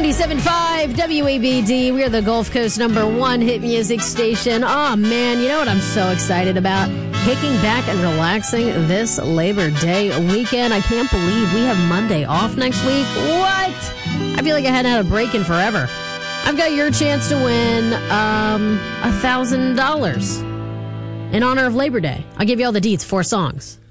97.5 WABD. We are the Gulf Coast #1 hit music station. Oh, man, you know what I'm so excited about? Kicking back and relaxing this Labor Day weekend. I can't believe we have Monday off next week. What? I feel like I hadn't had a break in forever. I've got your chance to win $1,000 in honor of Labor Day. I'll give you all the deets. 4 songs.